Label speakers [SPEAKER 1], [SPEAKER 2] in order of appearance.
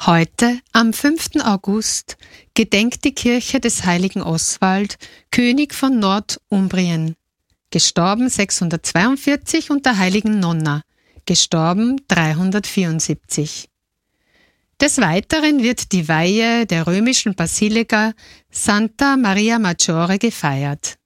[SPEAKER 1] Heute, am 5. August, gedenkt die Kirche des heiligen Oswald, König von Nordumbrien, gestorben 642, und der heiligen Nonna, gestorben 374. Des Weiteren wird die Weihe der römischen Basilika Santa Maria Maggiore gefeiert.